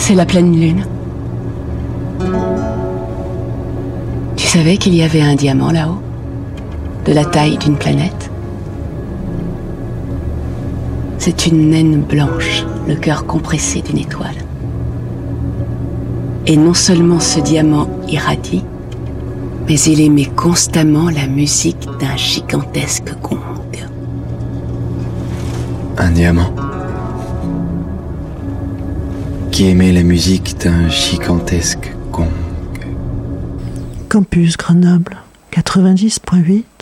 C'est la pleine lune. Tu savais qu'il y avait un diamant là-haut, de la taille d'une planète? C'est une naine blanche, le cœur compressé d'une étoile. Et non seulement ce diamant irradie, mais il émet constamment la musique d'un gigantesque gong. Un diamant qui émet la musique d'un gigantesque gong. Campus Grenoble 90.8